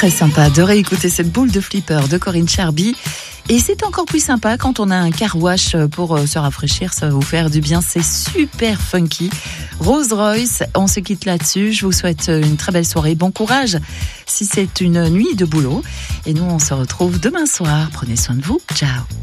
Très sympa de réécouter cette boule de flipper de Corinne Charby. Et c'est encore plus sympa quand on a un car wash pour se rafraîchir, ça va vous faire du bien, c'est super funky. Rose Royce, on se quitte là-dessus, je vous souhaite une très belle soirée, bon courage si c'est une nuit de boulot. Et nous on se retrouve demain soir, prenez soin de vous, ciao.